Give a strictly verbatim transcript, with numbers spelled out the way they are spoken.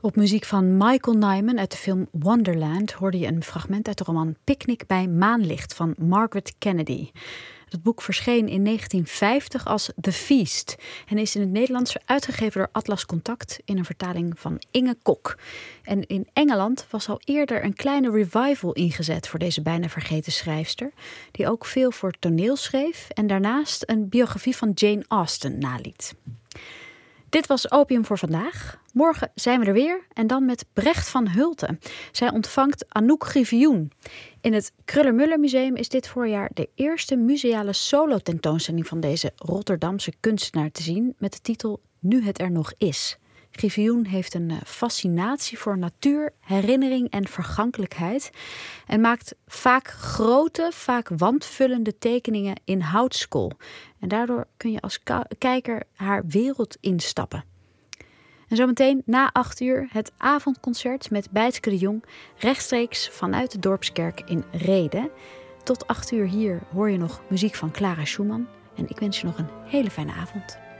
Op muziek van Michael Nyman uit de film Wonderland hoorde je een fragment uit de roman Picnic bij maanlicht van Margaret Kennedy. Het boek verscheen in negentien vijftig als The Feast en is in het Nederlands uitgegeven door Atlas Contact in een vertaling van Inge Kok. En in Engeland was al eerder een kleine revival ingezet voor deze bijna vergeten schrijfster, die ook veel voor toneel schreef en daarnaast een biografie van Jane Austen naliet. Dit was Opium voor vandaag. Morgen zijn we er weer en dan met Brecht van Hulten. Zij ontvangt Anouk Griffioen. In het Kruller-Müller Museum is dit voorjaar de eerste museale solo-tentoonstelling van deze Rotterdamse kunstenaar te zien met de titel Nu het er nog is. Griffioen heeft een fascinatie voor natuur, herinnering en vergankelijkheid en maakt vaak grote, vaak wandvullende tekeningen in houtskool. En daardoor kun je als ka- kijker haar wereld instappen. En zometeen na acht uur het avondconcert met Bijtske de Jong rechtstreeks vanuit de Dorpskerk in Rheden. Tot acht uur hier hoor je nog muziek van Clara Schumann en ik wens je nog een hele fijne avond.